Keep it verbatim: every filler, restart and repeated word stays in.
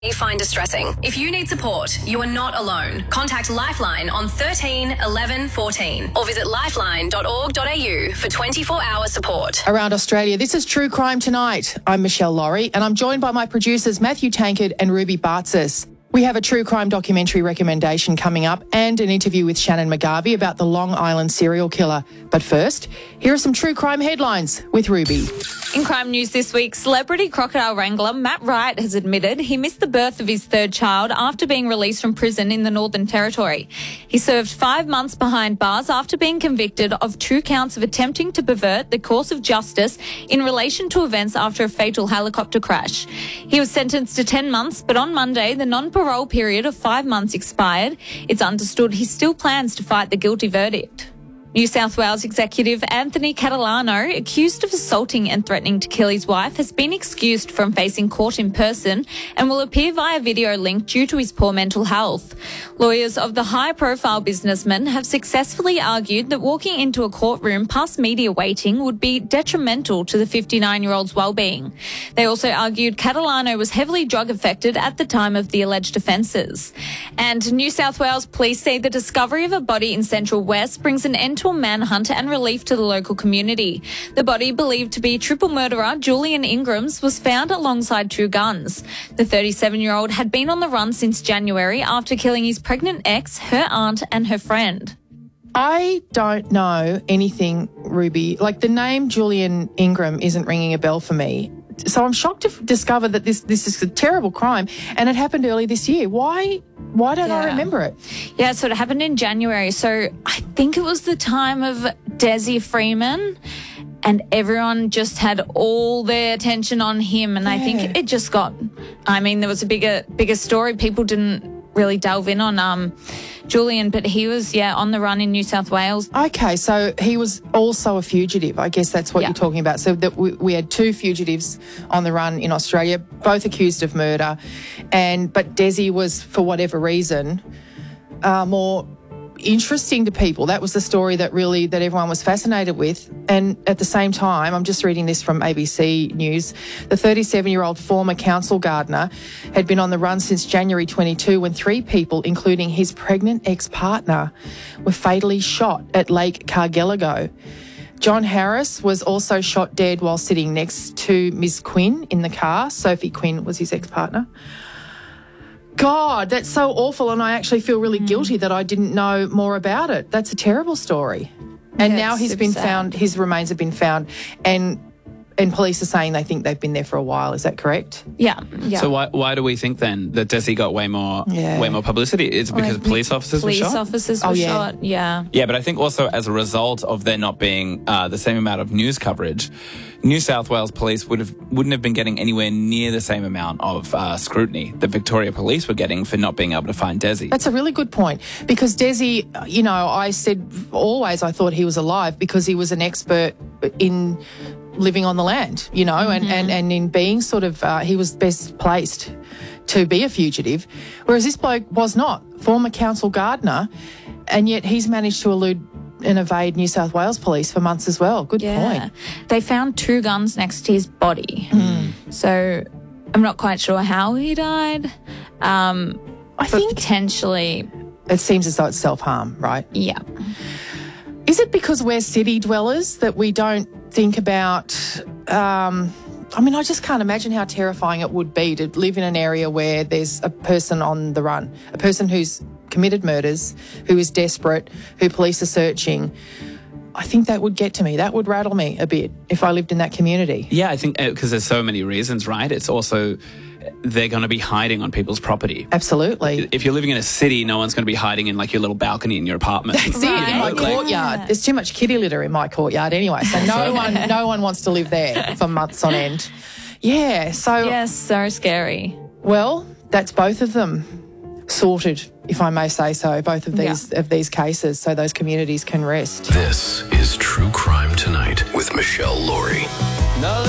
find distressing. If you need support, you are not alone. Contact Lifeline on thirteen eleven fourteen or visit lifeline dot org dot a u for twenty-four hour support. Around Australia, this is True Crime Tonight. I'm Michelle Laurie and I'm joined by my producers Matthew Tankard and Ruby Bartzis. We have a true crime documentary recommendation coming up and an interview with Shannon McGarvey about the Long Island serial killer. But first, here are some true crime headlines with Ruby. In crime news this week, celebrity crocodile wrangler Matt Wright has admitted he missed the birth of his third child after being released from prison in the Northern Territory. He served five months behind bars after being convicted of two counts of attempting to pervert the course of justice in relation to events after a fatal helicopter crash. He was sentenced to ten months, but on Monday, the non-parole period of five months expired. It's understood he still plans to fight the guilty verdict. New South Wales executive Anthony Catalano, accused of assaulting and threatening to kill his wife, has been excused from facing court in person and will appear via video link due to his poor mental health. Lawyers of the high-profile businessman have successfully argued that walking into a courtroom past media waiting would be detrimental to the fifty-nine-year-old's well-being. They also argued Catalano was heavily drug-affected at the time of the alleged offences. And New South Wales police say the discovery of a body in Central West brings an end to a manhunt and relief to the local community. The body, believed to be triple murderer Julian Ingrams, was found alongside two guns. The thirty-seven-year-old had been on the run since January after killing his pregnant ex, her aunt and her friend. I don't know anything, Ruby. Like, the name Julian Ingram isn't ringing a bell for me. So I'm shocked to f- discover that this this is a terrible crime and it happened early this year. Why why don't Yeah. I remember it? Yeah, so it happened in January. So I think it was the time of Desi Freeman and everyone just had all their attention on him. And I Yeah. think it just got, I mean, there was a bigger, bigger story. People didn't really delve in on um, Julian, but he was, yeah, on the run in New South Wales. Okay, so he was also a fugitive. I guess that's what Yeah. you're talking about. So that we, we had two fugitives on the run in Australia, both accused of murder, and but Desi was, for whatever reason, uh, more interesting to people. That was the story that really that everyone was fascinated with. And at the same time, I'm just reading this from A B C News, the thirty-seven-year-old former council gardener had been on the run since January twenty-two when three people, including his pregnant ex-partner, were fatally shot at Lake Cargelligo. John Harris was also shot dead while sitting next to Miz Quinn in the car. Sophie Quinn was his ex-partner. God, that's so awful, and I actually feel really mm. guilty that I didn't know more about it. That's a terrible story. And yeah, now he's been sad. found, his remains have been found, and and police are saying they think they've been there for a while. Is that correct? Yeah. yeah. So why why do we think then that Desi got way more Yeah. way more publicity? Is it because Like, police officers Police were shot? officers were Oh, yeah. shot, yeah. Yeah, but I think also as a result of there not being uh, the same amount of news coverage, New South Wales police would have wouldn't have been getting anywhere near the same amount of uh, scrutiny that Victoria police were getting for not being able to find Desi. That's a really good point, because Desi, you know, I said always I thought he was alive because he was an expert in living on the land, you know, Mm-hmm. and, and, and in being sort of, uh, he was best placed to be a fugitive, whereas this bloke was not, former council gardener, and yet he's managed to elude and evade New South Wales police for months as well. Good Yeah. point. They found two guns next to his body. Mm. So I'm not quite sure how he died. Um, I but think potentially, it seems as though it's self-harm, right? yeah. Is it because we're city dwellers that we don't think about, um, I mean, I just can't imagine how terrifying it would be to live in an area where there's a person on the run, a person who's committed murders, who is desperate, who police are searching. I think that would get to me. That would rattle me a bit if I lived in that community. Yeah, I think because there's so many reasons, right? It's also they're going to be hiding on people's property. Absolutely. If you're living in a city, no one's going to be hiding in like your little balcony in your apartment. That's it, in my Right. courtyard. There's too much kitty litter in my courtyard anyway, so no one no one wants to live there for months on end. Yeah, so, Yes, so scary. well, that's both of them sorted, if I may say so, both of these of these cases, so those communities can rest. This is True Crime Tonight with Michelle Laurie.